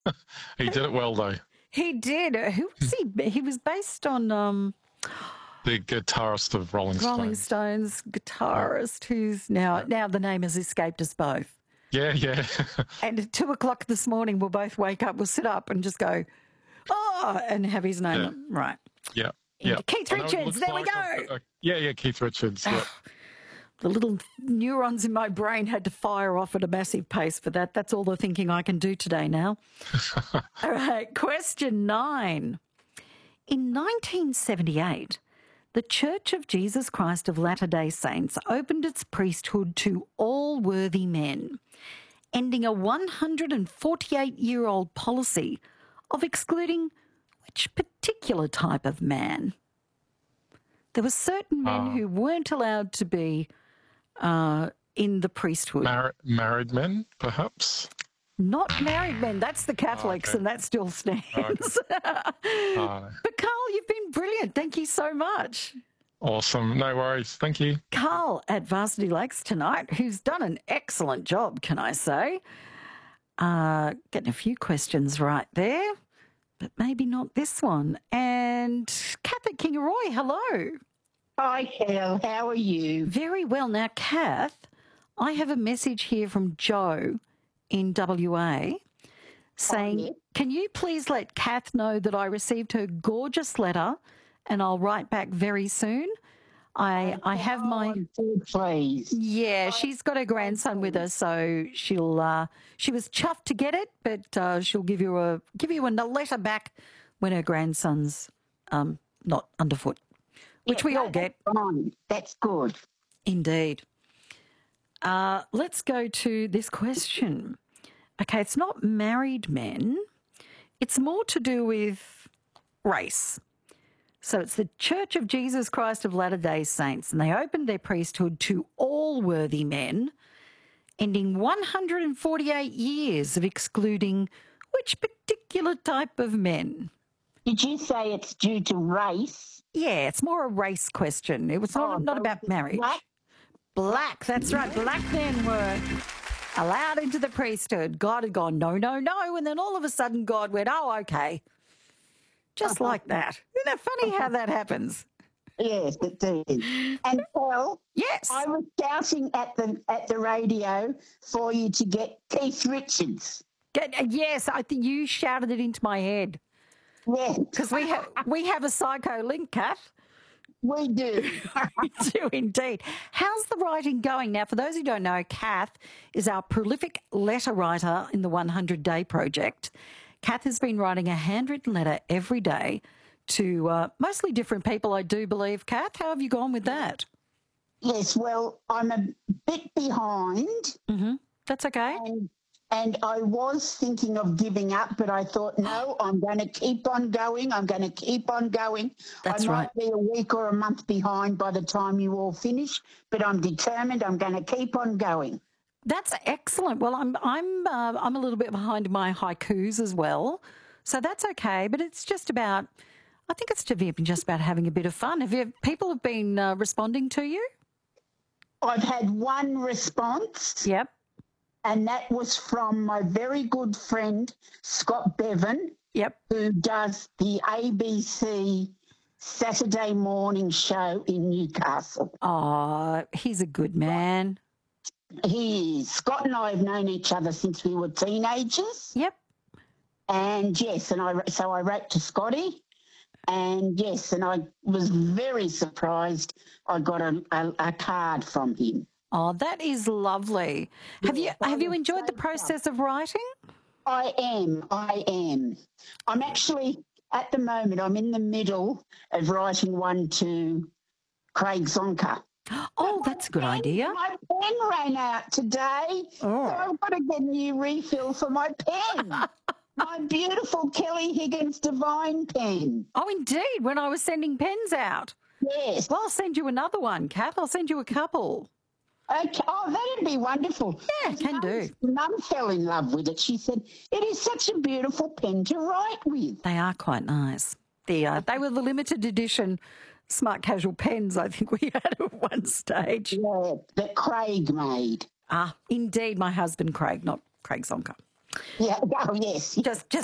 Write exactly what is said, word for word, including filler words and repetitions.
He did it well, though. He did. Who was he? He was based on um, The guitarist of Rolling Stones. Rolling Stones guitarist, who's now Yeah. now the name has escaped us both. Yeah, yeah. And at two o'clock this morning, we'll both wake up, we'll sit up and just go, oh, and have his name. Yeah. on- Right. yeah, yeah. Keith I know it Richards, looks there we like go. a- a- yeah, yeah, Keith Richards. Yeah. The little neurons in my brain had to fire off at a massive pace for that. That's all the thinking I can do today now. All right, question nine. In nineteen seventy-eight, the Church of Jesus Christ of Latter-day Saints opened its priesthood to all worthy men, ending a one hundred forty-eight-year-old policy of excluding which particular type of man? There were certain men Uh, who weren't allowed to be uh, in the priesthood. Mar- married men, perhaps? Not married men. That's the Catholics, okay. and that still stands. Uh, But Carl, you've been brilliant. Thank you so much. awesome. No worries. Thank you. Carl at Varsity Lakes tonight, who's done an excellent job, can I say? Uh, getting a few questions right there, but maybe not this one. And Kath at Kingaroy, hello. Hi, Kel. How are you? Very well. Now, Kath, I have a message here from Joe in W A saying, yes. can you please let Kath know that I received her gorgeous letter and I'll write back very soon? I I have my... Oh, please. Yeah, she's got her grandson with her, so she'll uh, she was chuffed to get it, but uh, she'll give you a give you a letter back when her grandson's um, not underfoot, which Yeah, we no, all get. That's fine. That's good. Indeed. Uh, let's go to this question. Okay, it's not married men. It's more to do with race. So it's the Church of Jesus Christ of Latter-day Saints, and they opened their priesthood to all worthy men, ending one hundred forty-eight years of excluding which particular type of men? Did you say it's due to race? Yeah, it's more a race question. It was not, Oh, not so about it's marriage. black? Black, that's right. Black men were allowed into the priesthood. God had gone, no, no, no. And then all of a sudden God went, oh, okay. Just like that. Isn't it funny how that happens? Yes, it did. And Kel, Yes. I was shouting at the at the radio for you to get Keith Richards. Get- Yes, I think you shouted it into my head Yes, because we have we have a psycho link, Kath. we do. We do indeed. How's the writing going? Now, for those who don't know, Kath is our prolific letter writer in the one hundred day Project. Kath has been writing a handwritten letter every day to uh, mostly different people, I do believe. Kath, how have you gone with that? Yes, well, I'm a bit behind. That's okay. And, and I was thinking of giving up, but I thought, no, I'm going to keep on going. I'm going to keep on going. That's I might right. be a week or a month behind by the time you all finish, but I'm determined. I'm going to keep on going. That's excellent. Well, I'm I'm uh, I'm a little bit behind my haikus as well, so that's okay. But it's just about, I think it's to be just about having a bit of fun. Have you, people have been uh, responding to you? I've had one response, Yep. and that was from my very good friend, Scott Bevan, Yep. who does the A B C Saturday morning show in Newcastle. Oh, he's a good man. He is. Scott and I have known each other since we were teenagers. Yep. And yes, and I so I wrote to Scotty, and yes, and I was very surprised I got a, a, a card from him. Oh, that is lovely. Have you Yes, I have you was enjoyed the so process of writing? I am, I am. I'm actually, at the moment, I'm in the middle of writing one to Craig Zonka. Oh, that's a good idea. My pen ran out today, Oh. so I've got to get a new refill for my pen. My beautiful Kelly Higgins Divine pen. Oh, indeed. When I was sending pens out. Yes. Well, I'll send you another one, Kath. I'll send you a couple. Okay. Oh, that'd be wonderful. Yeah, can do. Mum fell in love with it. She said, it is such a beautiful pen to write with. They are quite nice. The, uh, they were the limited edition smart casual pens I think we had at one stage. Yeah, that Craig made. Ah, indeed, my husband Craig, not Craig Zonka. Yeah. Oh, yes. Just, just